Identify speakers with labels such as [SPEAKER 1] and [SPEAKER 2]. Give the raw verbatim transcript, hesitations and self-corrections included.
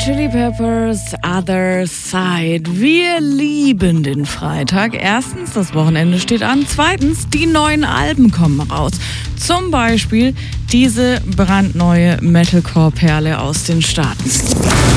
[SPEAKER 1] Chili Peppers, Other Side. Wir lieben den Freitag. Erstens, das Wochenende steht an. Zweitens, die neuen Alben kommen raus. Zum Beispiel diese brandneue Metalcore-Perle aus den Staaten.